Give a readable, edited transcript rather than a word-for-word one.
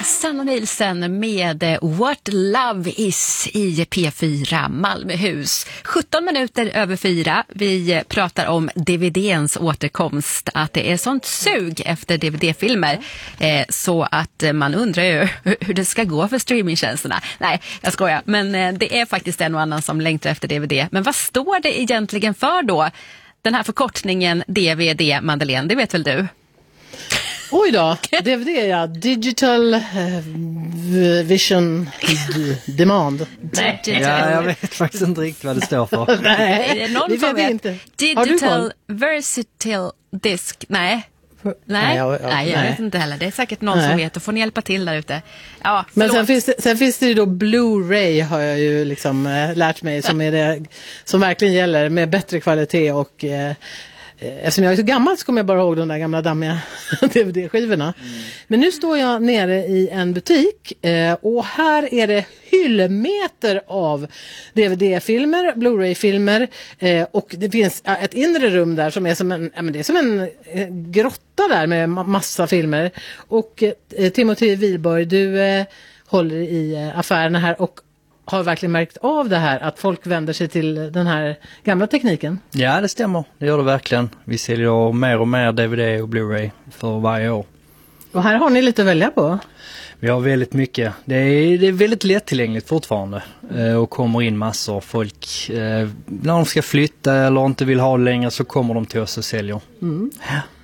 Sanna Nielsen med What Love Is i P4 Malmöhus. 17 minuter över 4. Vi pratar om DVD:ns återkomst. Att det är sånt sug efter DVD-filmer. Så att man undrar ju hur det ska gå för streamingtjänsterna. Nej, jag skojar. Men det är faktiskt en och annan som längtar efter DVD. Men vad står det egentligen för då? Den här förkortningen DVD, Madeleine, det vet väl du? Oj då, DVD ja, Digital Vision Demand. Nej. Ja, jag vet faktiskt inte riktigt vad det står för. Nej, det är någon det som vet vet. inte. Digital Versatile Disc. Nej, jag vet inte heller. Det är säkert någon som vet och får ni hjälpa till där ute. Ja, men sen finns det ju då Blu-ray har jag ju liksom lärt mig som är det som verkligen gäller med bättre kvalitet och eftersom jag är så gammal så kommer jag bara ihåg de där gamla dammiga DVD-skivorna. Men nu står jag nere i en butik och här är det hyllmeter av DVD-filmer, Blu-ray-filmer och det finns ett inre rum där som är som det är som en grotta där med massa filmer. Och Timothy Wilborg, du håller i affärerna här och har verkligen märkt av det här att folk vänder sig till den här gamla tekniken? Ja, det stämmer. Det gör det verkligen. Vi säljer mer och mer DVD och Blu-ray för varje år. Och här har ni lite att välja på? Vi har väldigt mycket. Det är väldigt lättillgängligt fortfarande och kommer in massor. Folk, när de ska flytta eller inte vill ha det längre så kommer de till oss och säljer. Mm. Ja.